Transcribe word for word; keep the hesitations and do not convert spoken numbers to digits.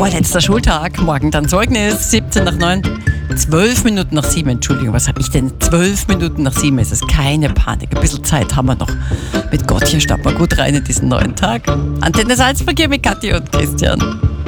Vorletzter Schultag, morgen dann Zeugnis, siebzehn nach neun, zwölf Minuten nach sieben, Entschuldigung, was habe ich denn? zwölf Minuten nach sieben ist es, keine Panik, ein bisschen Zeit haben wir noch. Mit Gott, hier starten wir gut rein in diesen neuen Tag. Antenne Salzburg hier mit Kathi und Christian.